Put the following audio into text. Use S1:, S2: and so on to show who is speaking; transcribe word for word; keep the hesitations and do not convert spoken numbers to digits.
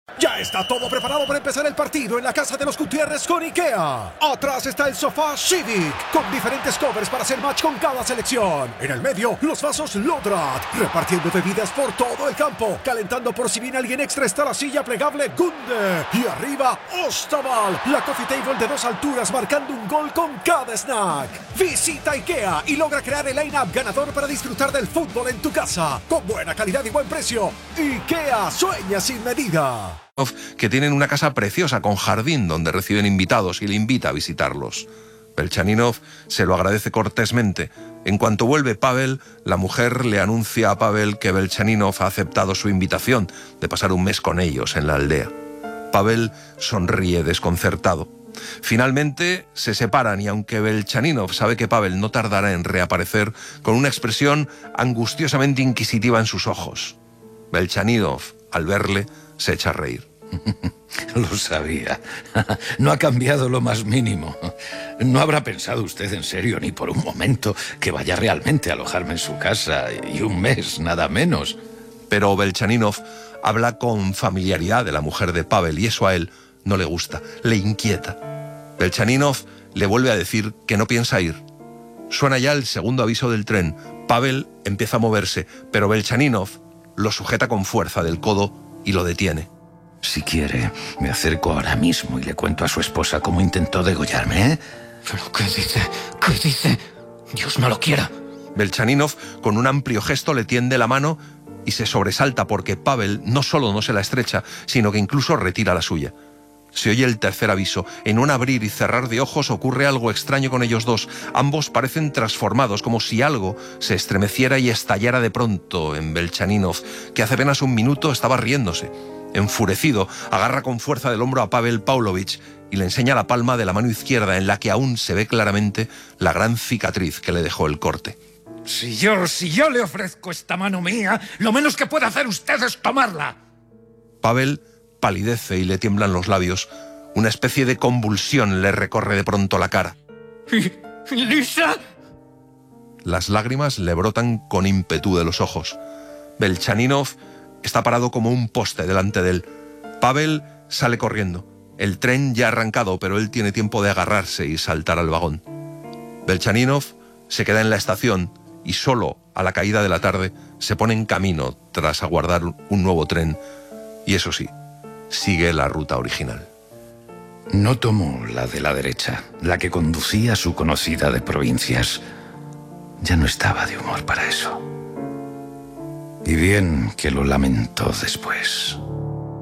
S1: Ya está todo preparado para empezar el partido en la casa de los Gutiérrez con IKEA. Atrás está el sofá Civic, con diferentes covers para hacer match con cada selección. En el medio, los vasos Lodrat, repartiendo bebidas por todo el campo. Calentando por si viene alguien extra está la silla plegable Gunde. Y arriba, Ostaval, la coffee table de dos alturas marcando un gol con cada snack. Visita IKEA y logra crear el line-up ganador para disfrutar del fútbol en tu casa. Con buena calidad y buen precio. IKEA sueña sin medida.
S2: Que tienen una casa preciosa con jardín donde reciben invitados y le invita a visitarlos. Belchaninov se lo agradece cortésmente. En cuanto vuelve Pavel, la mujer le anuncia a Pavel que Belchaninov ha aceptado su invitación de pasar un mes con ellos en la aldea. Pavel sonríe desconcertado. Finalmente se separan y aunque Belchaninov sabe que Pavel no tardará en reaparecer con una expresión angustiosamente inquisitiva en sus ojos, Belchaninov, al verle, se echa a reír.
S3: Lo sabía. No ha cambiado lo más mínimo. No habrá pensado usted en serio ni por un momento que vaya realmente a alojarme en su casa y un mes, nada menos.
S2: Pero Belchaninov habla con familiaridad de la mujer de Pavel y eso a él no le gusta, le inquieta. Belchaninov le vuelve a decir que no piensa ir. Suena ya el segundo aviso del tren. Pavel empieza a moverse, pero Belchaninov lo sujeta con fuerza del codo y lo detiene.
S3: Si quiere, me acerco ahora mismo y le cuento a su esposa cómo intentó degollarme, ¿eh?
S4: ¿Pero qué dice? ¿Qué dice? Dios no lo quiera.
S2: Belchaninov, con un amplio gesto, le tiende la mano y se sobresalta porque Pavel no solo no se la estrecha, sino que incluso retira la suya. Se oye el tercer aviso. En un abrir y cerrar de ojos ocurre algo extraño con ellos dos. Ambos parecen transformados, como si algo se estremeciera y estallara de pronto en Belchaninov, que hace apenas un minuto estaba riéndose. Enfurecido, agarra con fuerza del hombro a Pavel Pavlovich y le enseña la palma de la mano izquierda, en la que aún se ve claramente la gran cicatriz que le dejó el corte.
S4: Si yo, si yo le ofrezco esta mano mía, lo menos que puede hacer usted es tomarla.
S2: Pavel palidece y le tiemblan los labios. Una especie de convulsión le recorre de pronto la cara.
S4: ¡Lisa!
S2: Las lágrimas le brotan con ímpetu de los ojos. Belchaninov está parado como un poste delante de él. Pavel sale corriendo. El tren ya ha arrancado, pero él tiene tiempo de agarrarse y saltar al vagón. Belchaninov se queda en la estación y solo a la caída de la tarde se pone en camino tras aguardar un nuevo tren. Y eso sí, sigue la ruta original.
S3: No tomó la de la derecha, la que conducía a su conocida de provincias. Ya no estaba de humor para eso. Y bien que lo lamentó después.